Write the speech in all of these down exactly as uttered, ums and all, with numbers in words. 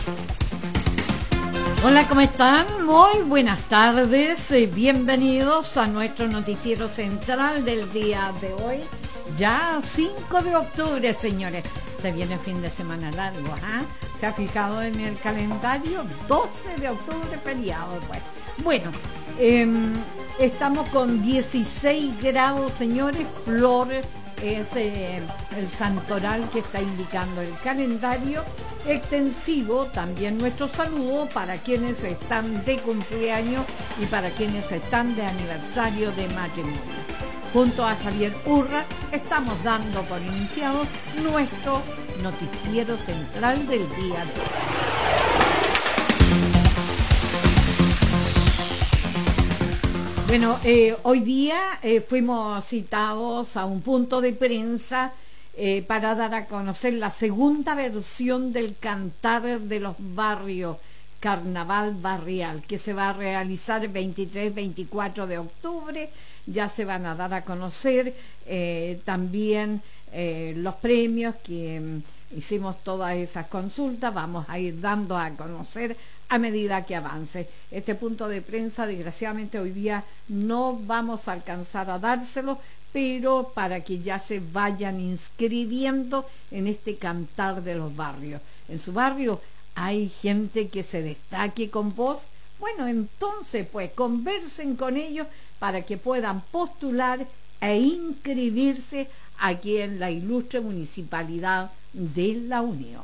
Hola, ¿cómo están? Muy buenas tardes, eh, bienvenidos a nuestro noticiero central del día de hoy, ya cinco de octubre, señores. Se viene fin de semana largo, ¿ah? ¿eh? ¿Se ha fijado en el calendario? doce de octubre, feriado, pues. Bueno, eh, estamos con dieciséis grados, señores, flor. Es eh, el santoral que está indicando el calendario extensivo. También nuestro saludo para quienes están de cumpleaños y para quienes están de aniversario de matrimonio. Junto a Javier Urra estamos dando por iniciado nuestro noticiero central del día de hoy. Bueno, eh, hoy día eh, fuimos citados a un punto de prensa eh, para dar a conocer la segunda versión del Cantar de los Barrios, Carnaval Barrial, que se va a realizar el veintitrés veinticuatro de octubre. Ya se van a dar a conocer eh, también eh, los premios que mm, hicimos todas esas consultas. Vamos a ir dando a conocer a medida que avance. Este punto de prensa, desgraciadamente, hoy día no vamos a alcanzar a dárselo, pero para que ya se vayan inscribiendo en este Cantar de los Barrios. En su barrio hay gente que se destaque con voz. Bueno, entonces, pues, conversen con ellos para que puedan postular e inscribirse aquí en la ilustre Municipalidad de La Unión.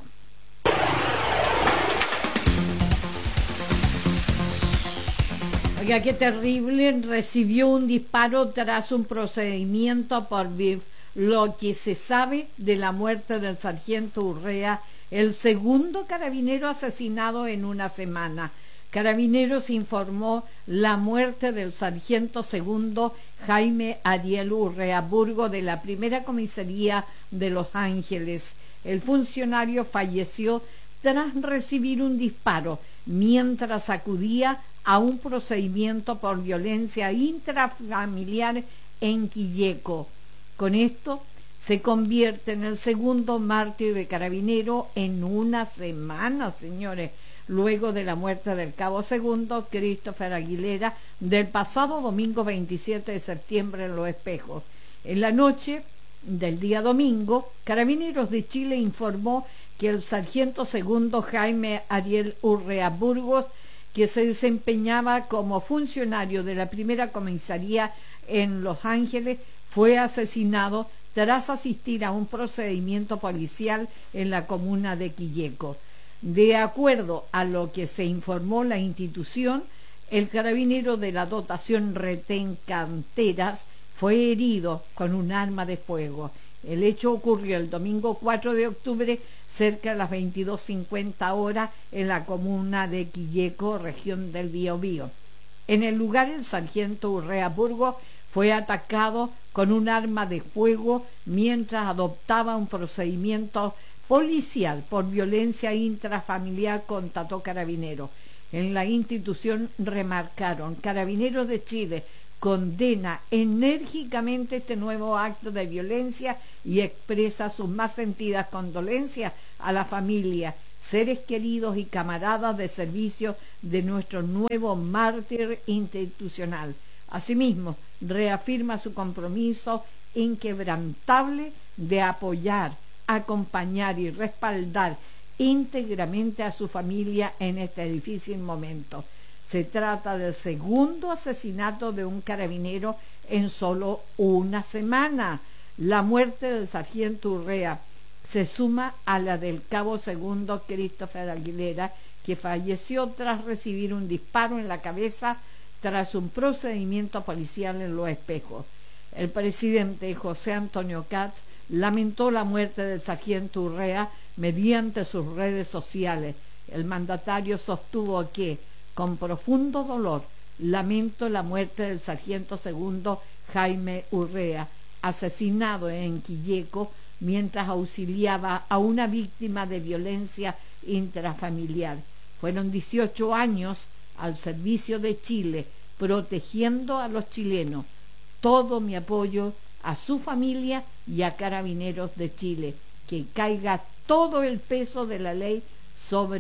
Oiga, qué terrible, recibió un disparo tras un procedimiento por B I F. Lo que se sabe de la muerte del sargento Urrea, el segundo carabinero asesinado en una semana. Carabineros informó la muerte del sargento segundo Jaime Ariel Urrea Burgo de la primera comisaría de Los Ángeles. El funcionario falleció tras recibir un disparo mientras acudía a un procedimiento por violencia intrafamiliar en Quilleco. Con esto se convierte en el segundo mártir de carabinero en una semana, señores, luego de la muerte del cabo segundo Christopher Aguilera del pasado domingo veintisiete de septiembre en Los Espejos. En la noche del día domingo, Carabineros de Chile informó que el sargento segundo Jaime Ariel Urrea Burgos, que se desempeñaba como funcionario de la primera comisaría en Los Ángeles, fue asesinado tras asistir a un procedimiento policial en la comuna de Quilleco. De acuerdo a lo que se informó la institución, el carabinero de la dotación Retén Canteras fue herido con un arma de fuego. El hecho ocurrió el domingo cuatro de octubre, cerca de las veintidós cincuenta horas, en la comuna de Quilleco, región del Biobío. En el lugar, el sargento Urrea Burgos fue atacado con un arma de fuego mientras adoptaba un procedimiento policial por violencia intrafamiliar, constató Carabineros. En la institución remarcaron: Carabineros de Chile condena enérgicamente este nuevo acto de violencia y expresa sus más sentidas condolencias a la familia, seres queridos y camaradas de servicio de nuestro nuevo mártir institucional. Asimismo, reafirma su compromiso inquebrantable de apoyar, acompañar y respaldar íntegramente a su familia en este difícil momento. Se trata del segundo asesinato de un carabinero en solo una semana. La muerte del sargento Urrea se suma a la del cabo segundo Christopher Aguilera, que falleció tras recibir un disparo en la cabeza tras un procedimiento policial en Los Espejos. El presidente José Antonio Katz lamentó la muerte del sargento Urrea mediante sus redes sociales. El mandatario sostuvo que, con profundo dolor, lamento la muerte del sargento segundo Jaime Urrea, asesinado en Quilleco mientras auxiliaba a una víctima de violencia intrafamiliar. Fueron dieciocho años al servicio de Chile, protegiendo a los chilenos. Todo mi apoyo a su familia y a Carabineros de Chile. Que caiga todo el peso de la ley sobre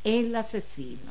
el asesino.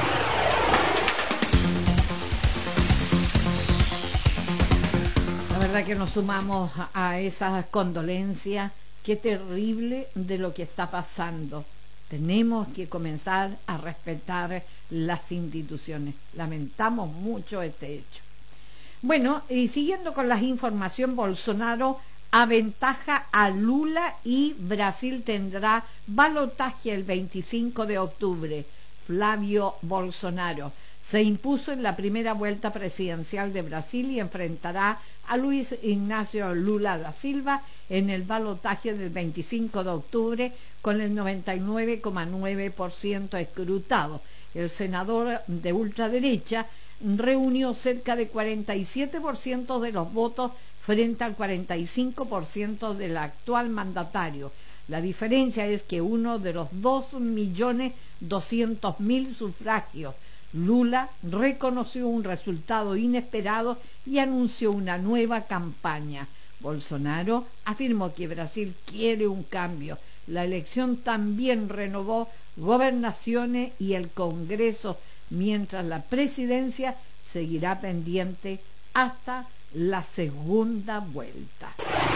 La verdad que nos sumamos a esas condolencias. Qué terrible de lo que está pasando. Tenemos que comenzar a respetar las instituciones. Lamentamos mucho este hecho. Bueno, y siguiendo con las informaciones, Bolsonaro aventaja a Lula y Brasil tendrá balotaje el veinticinco de octubre. Flavio Bolsonaro se impuso en la primera vuelta presidencial de Brasil y enfrentará a Luis Ignacio Lula da Silva en el balotaje del veinticinco de octubre con el noventa y nueve coma nueve por ciento escrutado. El senador de ultraderecha reunió cerca de cuarenta y siete por ciento de los votos frente al cuarenta y cinco por ciento del actual mandatario. La diferencia es que uno de los dos millones doscientos mil sufragios. Lula reconoció un resultado inesperado y anunció una nueva campaña. Bolsonaro afirmó que Brasil quiere un cambio. La elección también renovó gobernaciones y el Congreso, mientras la presidencia seguirá pendiente hasta la segunda vuelta.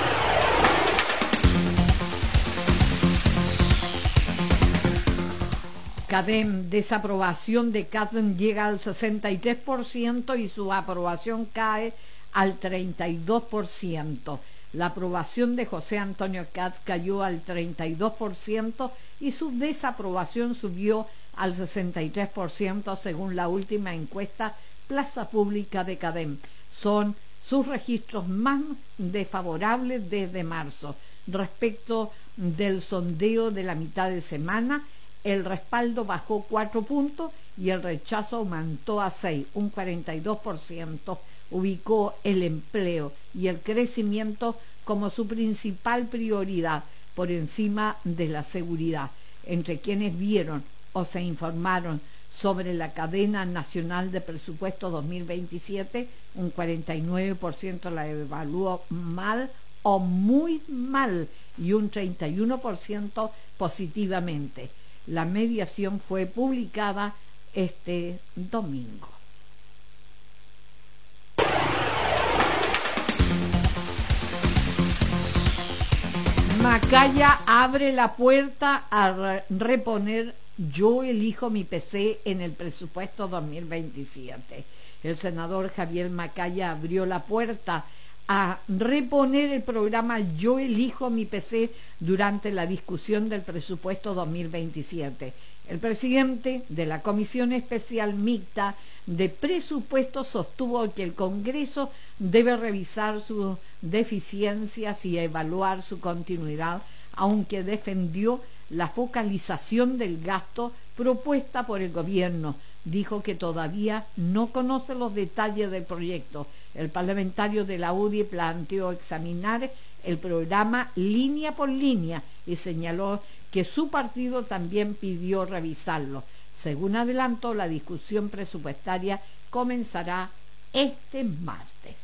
CADEM, desaprobación de CADEM llega al sesenta y tres por ciento y su aprobación cae al treinta y dos por ciento. La aprobación de José Antonio Kast cayó al treinta y dos por ciento y su desaprobación subió al sesenta y tres por ciento según la última encuesta Plaza Pública de CADEM. Son sus registros más desfavorables desde marzo. Respecto del sondeo de la mitad de semana, el respaldo bajó cuatro puntos y el rechazo aumentó a seis. Un cuarenta y dos por ciento ubicó el empleo y el crecimiento como su principal prioridad por encima de la seguridad. Entre quienes vieron o se informaron sobre la cadena nacional de presupuesto dos mil veintisiete, un cuarenta y nueve por ciento la evaluó mal o muy mal y un treinta y uno por ciento positivamente. La mediación fue publicada este domingo. Macaya abre la puerta a reponer Yo elijo mi P C en el presupuesto dos mil veintisiete. El senador Javier Macaya abrió la puerta a reponer el programa Yo elijo mi P C durante la discusión del presupuesto dos mil veintisiete. El presidente de la Comisión Especial Mixta de Presupuestos sostuvo que el Congreso debe revisar sus deficiencias y evaluar su continuidad, aunque defendió la focalización del gasto propuesta por el gobierno. Dijo que todavía no conoce los detalles del proyecto. El parlamentario de la U D I planteó examinar el programa línea por línea y señaló que su partido también pidió revisarlo. Según adelantó, la discusión presupuestaria comenzará este martes.